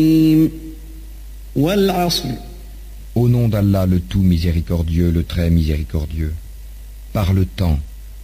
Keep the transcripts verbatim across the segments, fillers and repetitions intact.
والعصر. Au nom d'Allah, le tout miséricordieux, le très miséricordieux. Par le temps.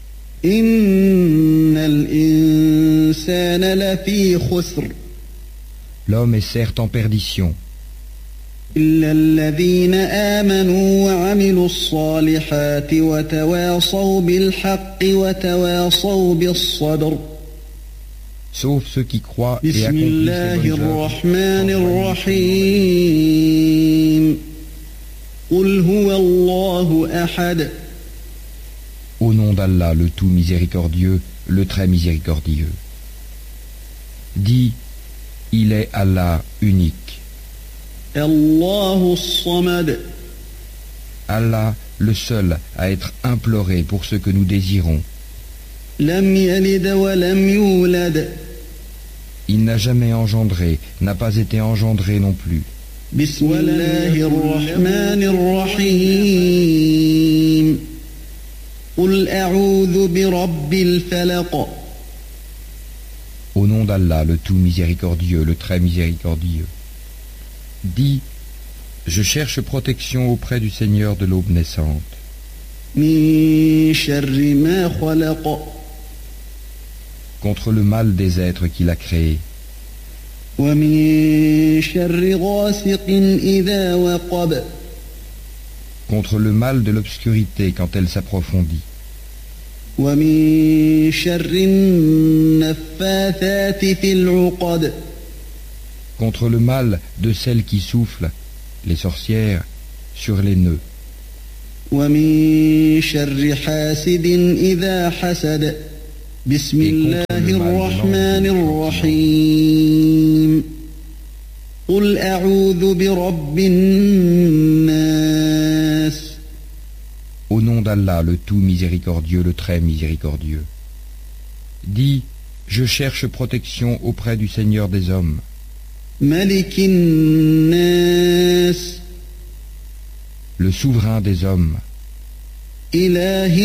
إن الإنسان لفي خسر. L'homme est certes en perdition. إلا الذين آمنوا وعملوا الصالحات وتواصوا بالحق وتواصوا بالصبر. Sauf ceux qui croient et بسم accomplissent الله les bonnes الرحمن œuvres. الرحيم. قل هو الله أحد. Au nom d'Allah, le tout miséricordieux, le très miséricordieux. Dis, il est Allah unique. الله الصمد. Allah, le seul à être imploré pour ce que nous désirons. لم يلد ولم يولد. Il n'a jamais engendré, n'a pas été engendré non plus. بسم الله الرحمن الرحيم. قل أعوذ برب الفلق. Au nom d'Allah, le tout miséricordieux, le très miséricordieux. Dis, je cherche protection auprès du Seigneur de l'aube naissante. من شر ما خلق. Contre le mal des êtres qu'il a créés. ومن شر غاسق إذا وقب. Contre le mal de l'obscurité quand elle s'approfondit. ومن شر النفاثات في العقد. Contre le mal de celles qui soufflent, les sorcières, sur les nœuds. ومن شر حاسد إذا حسد. بسم الله الرحمن الرحيم. قل أعوذ برب الناس. Au nom d'Allah, le tout miséricordieux, le très miséricordieux. Dis, je cherche protection auprès du Seigneur des hommes. ملك الناس. Le souverain des hommes. إله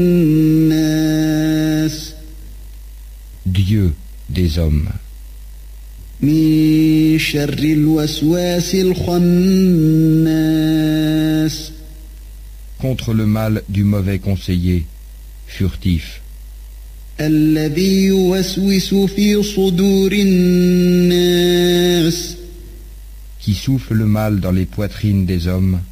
الناس. Dieu des hommes. من شر الوسواس الخناس. Contre le mal du mauvais conseiller, furtif. الذي يوسوس في صدور الناس. Qui souffle le mal dans les poitrines des hommes.